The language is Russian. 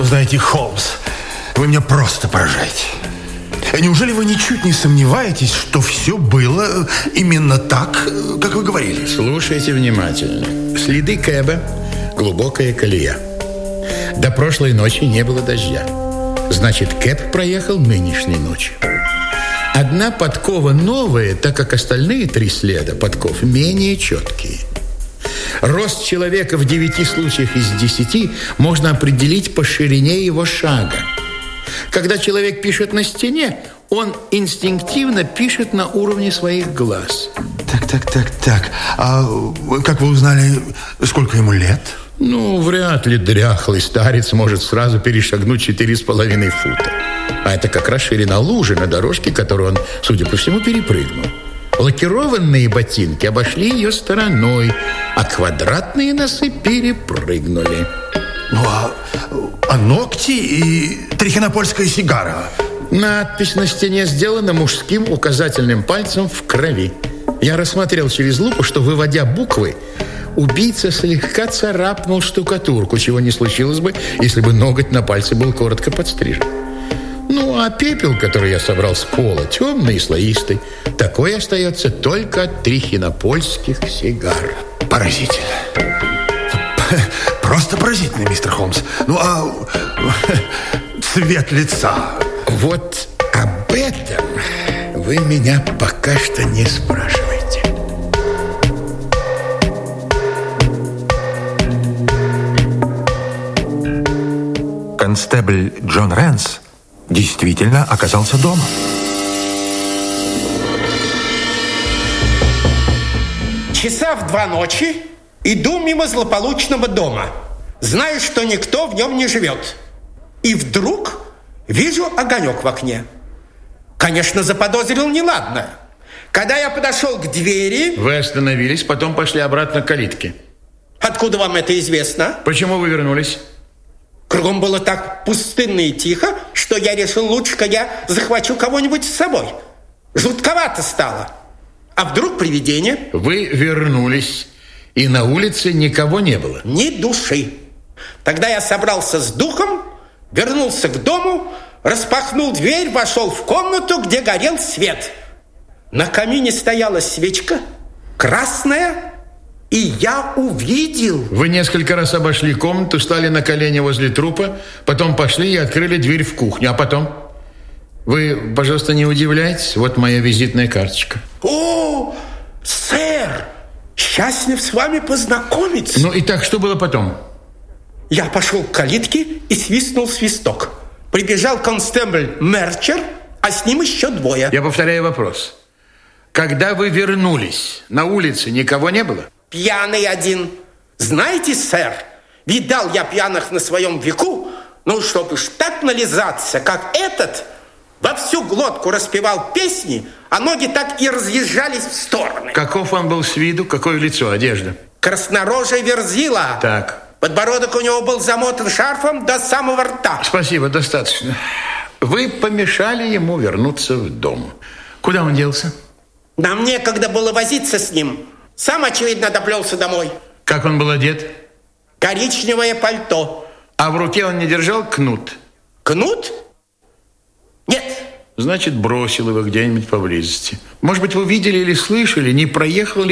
знаете, Холмс, вы меня просто поражаете. Неужели вы ничуть не сомневаетесь, что все было именно так, как вы говорили? Слушайте внимательно. Следы Кэба, глубокая колея. До прошлой ночи не было дождя. Значит, Кэб проехал нынешней ночью. Одна подкова новая, так как остальные 3 следа подков менее четкие. Рост человека в 9 случаях из 10 можно определить по ширине его шага. Когда человек пишет на стене, он инстинктивно пишет на уровне своих глаз. Так. А как вы узнали, сколько ему лет? Ну, вряд ли дряхлый старец может сразу перешагнуть 4,5 фута. А это как раз ширина лужи на дорожке, которую он, судя по всему, перепрыгнул. Лакированные ботинки обошли ее стороной, а квадратные носы перепрыгнули. Ну, а ногти и трихинопольская сигара? Надпись на стене сделана мужским указательным пальцем в крови. Я рассмотрел через лупу, что, выводя буквы, убийца слегка царапнул штукатурку, чего не случилось бы, если бы ноготь на пальце был коротко подстрижен. Ну, а пепел, который я собрал с пола, темный и слоистый, такой остается только от трихинопольских сигар. Поразительно. Просто поразительно, мистер Холмс. Ну, а цвет лица? Вот об этом вы меня пока что не спрашиваете. Констебль Джон Рэнс действительно оказался дома. Часа в 2 ночи иду мимо злополучного дома. Знаю, что никто в нем не живет. И вдруг вижу огонек в окне. Конечно, заподозрил неладное. Когда я подошел к двери... Вы остановились, потом пошли обратно к калитке. Откуда вам это известно? Почему вы вернулись? Кругом было так пустынно и тихо, что я решил, лучше-ка я захвачу кого-нибудь с собой. Жутковато стало. А вдруг привидение? Вы вернулись, и на улице никого не было? Ни души. Тогда я собрался с духом, вернулся к дому, распахнул дверь, вошел в комнату, где горел свет. На камине стояла свечка, красная, и я увидел... Вы несколько раз обошли комнату, стали на колени возле трупа, потом пошли и открыли дверь в кухню. А потом? Вы, пожалуйста, не удивляйтесь. Вот моя визитная карточка. О, сэр, счастлив с вами познакомиться. Ну, итак, что было потом? Я пошел к калитке и свистнул свисток. Прибежал констебль Мерчер, а с ним еще 2. Я повторяю вопрос. Когда вы вернулись, на улице никого не было? Пьяный один. Знаете, сэр, видал я пьяных на своем веку, ну, чтобы уж так нализаться, как этот, во всю глотку распевал песни, а ноги так и разъезжались в стороны. Каков он был с виду? Какое лицо, одежда? Краснорожий верзила. Так. Подбородок у него был замотан шарфом до самого рта. Спасибо, достаточно. Вы помешали ему вернуться в дом. Куда он делся? Нам некогда было возиться с ним. Сам, очевидно, доплелся домой. Как он был одет? Коричневое пальто. А в руке он не держал кнут? Кнут? Нет. Значит, бросил его где-нибудь поблизости. Может быть, вы видели или слышали, не проехал ли